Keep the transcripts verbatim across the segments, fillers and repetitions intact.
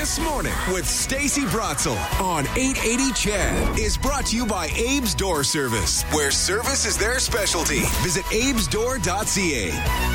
This Morning with Stacey Brotzel on eight eighty C H E D is brought to you by Abe's Door Service, where service is their specialty. Visit abes door dot c a.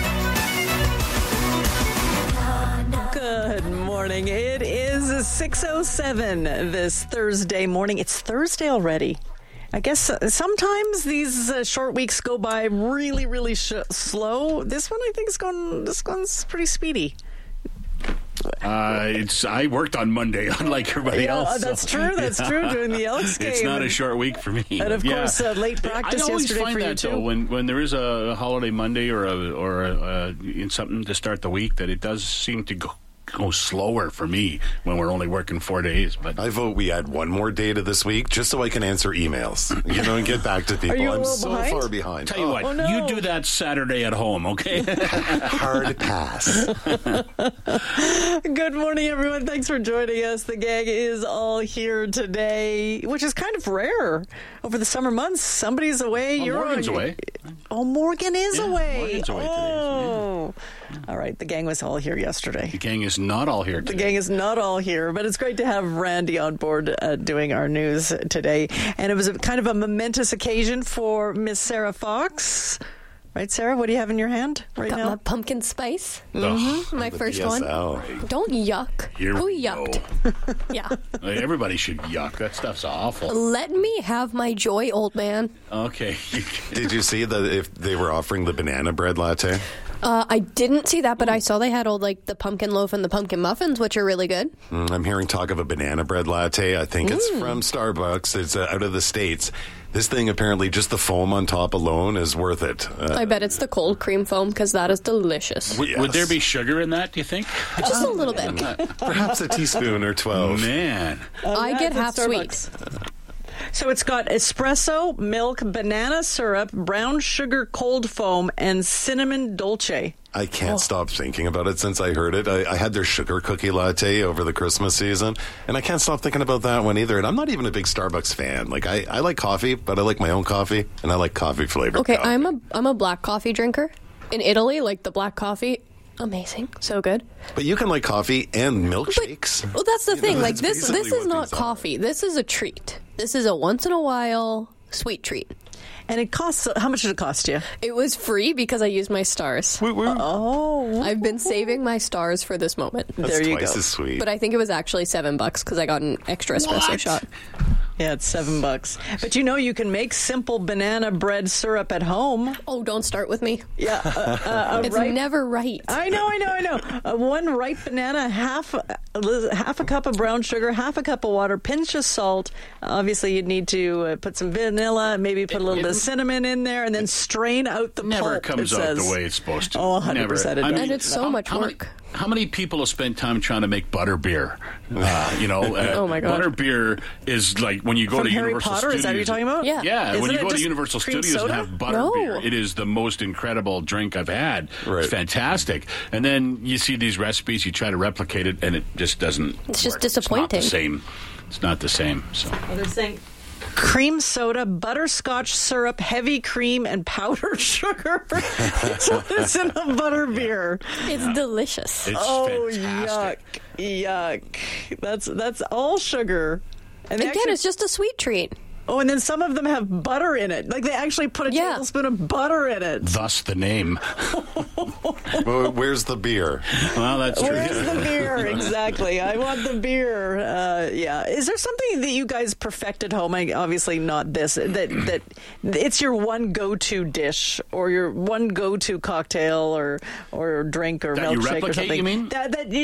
Good morning. It is six oh seven this Thursday morning. It's Thursday already. I guess uh, sometimes these uh, short weeks go by really, really sh- slow. This one, I think, is going. This one's pretty speedy. Uh, it's. I worked on Monday, unlike everybody Yeah, else. that's so, true. That's yeah. true. Doing the Elks game. It's not a short week for me. And of yeah. course, uh, late practice I always yesterday find for you that, too. though, when when there is a holiday Monday or a, or a, uh, in something to start the week, that it does seem to go. go slower for me when we're only working four days. But I vote we add one more day to this week just so I can answer emails, you know, and get back to people. Are you a I'm little so behind? far behind. tell you Oh, what, oh, no. you do that Saturday at home, okay? hard pass. Good morning, everyone. Thanks for joining us. The gang is all here today, which is kind of rare over the summer months. Somebody's away. Oh, You're Morgan's away. Oh, Morgan is Yeah, away. Morgan's away today, Oh. All right. The gang was all here yesterday. The gang is not all here today. The gang is not all here, but it's great to have Randy on board uh, doing our news today. And it was a, kind of a momentous occasion for Miss Sarah Fox. Right, Sarah? What do you have in your hand right Got now? my pumpkin spice. Ugh. My The first P S L. one. Don't yuck. Here Who we yucked? Yeah. go. Everybody should yuck. That stuff's awful. Let me have my joy, old man. Okay. Did you see that if they were offering the banana bread latte? Uh, I didn't see that, but I saw they had all like the pumpkin loaf and the pumpkin muffins, which are really good. Mm, I'm hearing talk of a banana bread latte. I think it's Mm. from Starbucks. It's uh, out of the States. This thing, apparently, just the foam on top alone is worth it. Uh, I bet it's the cold cream foam because that is delicious. Would, Yes. would there be sugar in that, do you think? Just a little bit. perhaps a teaspoon or twelve. Man. I yeah, get it's at half Starbucks. sweet. So it's got espresso, milk, banana syrup, brown sugar cold foam, and cinnamon dolce. I can't stop thinking about it since I heard it. I, I had their sugar cookie latte over the Christmas season, and I can't stop thinking about that one either. And I'm not even a big Starbucks fan. Like I, I like coffee, but I like my own coffee, and I like coffee flavored. Okay, coffee. I'm a I'm a black coffee drinker. In Italy, like the black coffee, amazing, so good. But you can like coffee and milkshakes. Well, that's the You thing. know, Like that's this, basically this is what not these are. coffee. This is a treat. This is a once in a while sweet treat. And it costs, how much did it cost you? It was free because I used my stars. Oh. I've been saving my stars for this moment. That's there you twice go. as sweet. But I think it was actually seven bucks because I got an extra espresso What? shot. Yeah, it's seven bucks. But you know, you can make simple banana bread syrup at home. Oh, don't start with me. Yeah. Uh, uh, a It's ripe- never right. I know, I know, I know. Uh, one ripe banana, half uh, half a cup of brown sugar, half a cup of water, pinch of salt. Obviously, you'd need to uh, put some vanilla, maybe put a little bit of cinnamon in there, and then strain out the Never pulp. comes it out says. the way it's supposed to. Oh, one hundred percent Never. it does. And it's so how- much how many- work. How many people have spent time trying to make butter beer? Uh, you know, uh, Oh, my God. butter beer is like when you go From to Harry Universal Potter, Studios. is that what you're talking about? Yeah. Yeah, Isn't when you it go to just Universal cream Studios soda? and have butter No. beer, it is the most incredible drink I've had. Right. It's fantastic. And then you see these recipes, you try to replicate it, and it just doesn't. It's just work. It's not disappointing. the same. It's not the same. So. Well, they're saying cream soda, butterscotch syrup, heavy cream, and powdered sugar. That's what is in a butter beer. It's delicious. It's Oh, fantastic. yuck, yuck. That's that's all sugar. And they Again, actually- it's just a sweet treat. oh, and then some of them have butter in it. Like they actually put a Yeah. tablespoon of butter in it. Thus the name. Well, where's the beer? Well, that's true. Where's the beer? Exactly. I want the beer. Uh, yeah. Is there something that you guys perfect at home? I, obviously not this. That that it's your one go-to dish or your one go-to cocktail or or drink or That you milkshake or replicate, something. you mean? That that you